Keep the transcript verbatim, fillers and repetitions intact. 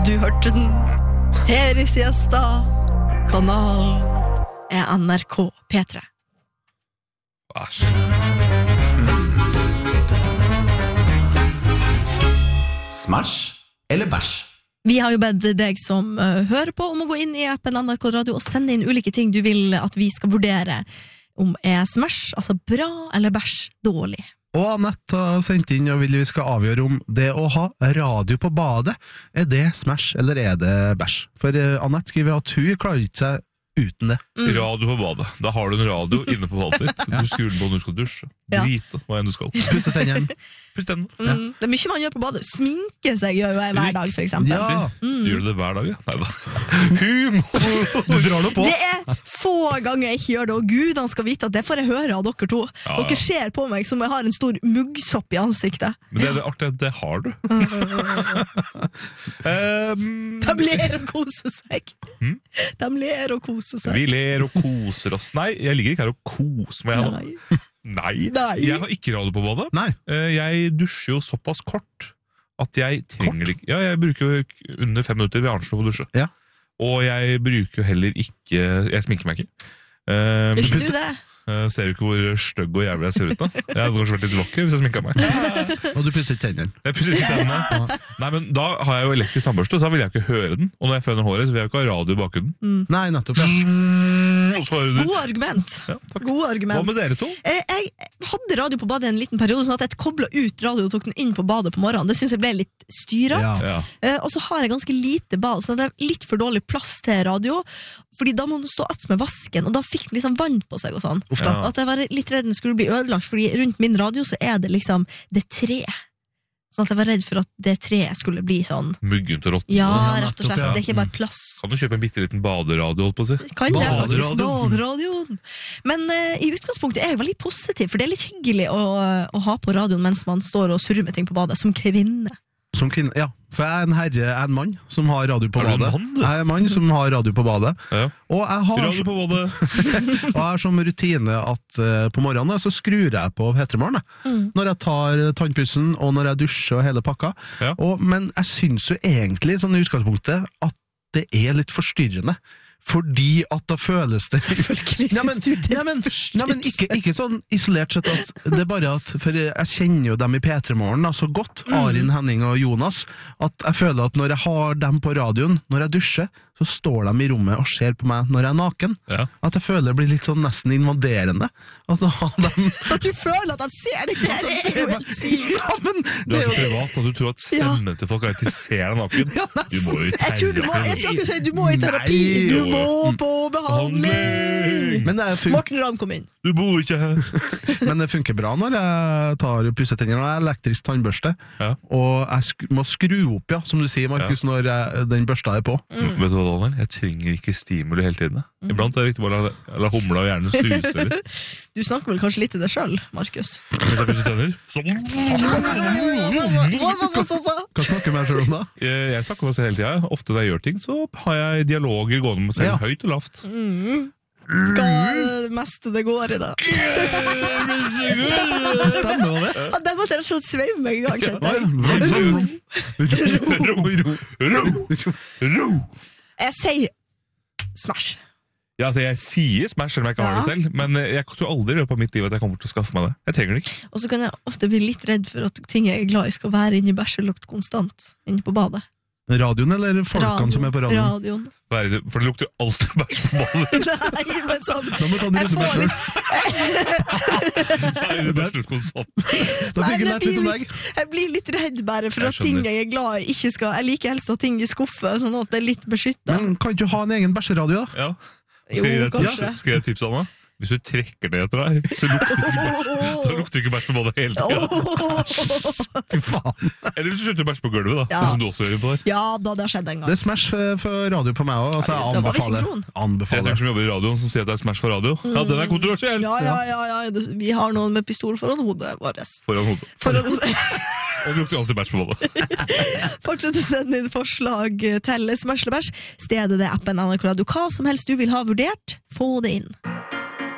du hørte den her i Siesta. Kanalen er N R K P tre. Æsj. Smash eller bæsj? Vi har jo bedt deg som uh, hører på om å gå inn i appen N R K Radio og sende inn ulike ting du vil at vi skal vurdere om er smash, altså bra, eller bæsj, dårlig. Og Annette har sendt inn og vil vi skal avgjøre om det å ha radio på badet, er det smash eller er det bæsj? For uh, Annette skriver at hun klarer ikke seg uten det. Mm. Radio på badet. Da har du en radio inne på badet ditt. Du skrur den på når du skal dusje. Drite, hva enn du skal. Pusse tennene. Pusse tennene. Mm. Ja. Det er mye man gjør på badet. Sminke seg gjør jo jeg hver dag, for eksempel. Ja. Mm. Gjør du det hver dag? Ja? Neida. Humor! Du drar det på. Det er få ganger jeg ikke gjør det, og Gud han skal vite at det får jeg høre av dere to. Ja, dere ja. Ser på meg som jeg har en stor muggsopp i ansiktet. Men det er det artig, det har du. um, De ler og koser seg. Hmm? De ler og koser seg. Vi ler og koser oss. Nei, jeg ligger ikke her og koser meg. Nei. Nei. Nei. Jeg har ikke radio på badet. Nei. Jeg dusjer jo såpass kort at jeg trenger ikke... Ja, jeg bruker jo under fem minutter ved Arnstad på å dusje. Ja. Og jeg bruker jo heller ikke... Jeg sminker meg ikke. Uh, Gjør ikke du det? Uh, ser du ikke hvor støgg og jævlig jeg ser ut da? Jeg hadde kanskje vært litt lokker hvis jeg sminket meg. Ja. Og du pusser tennene. Jeg pusser ikke tennene. Ja. Nei, men da har jeg jo elektrisk tannbørste, så da vil jeg ikke høre den. Og når jeg føner håret, så vil jeg ikke ha radio i bakgrunnen. Mm. Nei, nettopp, ja. Mm, og så hører du. God argument. Ja, God argument. Hva med dere to? Eh, jeg hadde radio på badet en liten periode, sånn at jeg koblet ut radio og tok den inn på badet på morgenen. Det synes jeg ble litt styret. Ja. Eh, og så har jeg ganske lite bad, så det er litt for dårlig plass til radio, fordi da må den stå att med vasken, og da fikk den liksom vann på seg og sånn. Ja. At jeg var litt redd den skulle bli ødelagt, fordi rundt min radio så er det liksom det tre. Sånn at jeg var redd for at det treet skulle bli sånn. Muggen til rotten. Ja, Ja, rett og slett. nettopp, ja. Det er ikke bare plass. Kan du kjøpe en bitteliten baderadio, holdt på å si? Kan det faktisk, Baderadioen. baderadioen. Men uh, i utgangspunktet er jeg veldig positiv, for det er litt hyggelig å, å ha på radioen mens man står og surrer med ting på badet, som kvinne. Som kvinne, ja. For jeg er en herre, jeg er en mann som har radio på Er du en badet. mann, du? Jeg er en mann som har radio på badet. Ja. Og jeg har, Radio på badet. og jeg har som rutine at uh, på morgenen så skrur jeg på P tre Morgen. Mm. Når jeg tar tannpussen, og når jeg dusjer og hele pakka. Ja. Og, men jeg synes jo egentlig, sånn i utgangspunktet, at det er litt forstyrrende. Fordi at da føles det Selvfølgelig Nei, men, synes du det nei, men, nei, men ikke, ikke sånn isolert sett at det er bare at, for jeg kjenner jo dem i P tre Morgen så godt, Arin, Henning og Jonas, at jeg føler at når jeg har dem på radioen, når jeg dusjer, så står de i rommet og ser på meg når jeg er naken. Ja. At jeg føler det blir litt sånn nesten invaderende. At da har dem At du føler at de ser deg der, det er jo helt sykt. Ja, men Du det er er så jo privat at du tror at stemmen til folk er at de ser deg naken. Ja, nesten. Du må jo i Jeg tror du må, jeg skal ikke si, du må i terapi. Nei. Du må på behandling. Men det, fun Morten Ramm kom inn. Du bor ikke her. men det funker bra når jeg tar pussetennene. Jeg har elektrisk tannbørste, Ja. og jeg sk må skru opp, ja, som du sier, Markus, når jeg, den børsta er på. Vet du hva, Daniel? Jeg trenger ikke stimuli hele tiden. Iblant er det riktig bare å la, la humla og hjernen suse litt. Du snakker vel kanskje litt til deg selv, Markus? Mens jeg pusser tenner. Sånn. Hva snakker du med deg selv om da? Jeg, jeg snakker med meg selv hele tiden. Ofte når jeg gjør ting, så har jeg dialoger gående med meg selv, Ja. høyt og lavt. Mm. Hva er det meste det går i da? Stemmer jo det. Ja, det måtte jeg rett og slett sveive meg i gang, kjente jeg. Ro, ro, ro. Jeg sier smash. Ja, altså jeg sier smash selv om jeg ikke har det Ja. selv, men jeg tror aldri i løpet av mitt liv at jeg kommer til å skaffe meg det. Jeg trenger det ikke. Og så kan jeg ofte bli litt redd for at ting jeg er glad i skal være inni bæsjelukt konstant, inne på badet. Radioen eller folkene som er på radioen? Radioen. Være- For det lukter alltid bæsj på ballen. Nei, men sånn. Da må du ta den Jeg rute får bæsjen. litt, Så er det bæsj ut konstant. Da Nei, fikk men jeg jeg, lært litt blir om litt, deg. jeg blir litt redd bare for Jeg at ting skjønner. jeg er glad i ikke skal. Jeg liker helst å ha ting i skuffe, sånn at det er litt beskyttet. Men kan ikke du ha en egen bæsjeradio da? Ja. Jo, Skal jeg gi deg et kanskje. tips? Skal jeg gi deg et tips, Anna? Hvis du trekker det etter deg, så lukter det ikke bæsj. Så lukter det ikke bæsj på ballen hele tiden. Fy faen. Eller hvis du slutter å bæsje på gulvet, da. Ja. Sånn som du også gjør på der. Ja, da det har skjedd en Det gang. er Smash eh, for radio på meg også, altså jeg Da var vi anbefaler. synkron. Tre stykker Anbefaler. som jobber i radioen som sier at det er smash for radio. Ja, den er kontroversiell. Ja, ja, ja, ja. det- Vi har noen med pistol foran hodet vårt. Foran hodet. Foran hodet. Og det lukter alltid bæsj på ballen. Fortsett å sende inn forslag til Smash eller bæsj. Stedet det er appen N R K Radio. Hva som helst du vil ha vurdert, få det inn.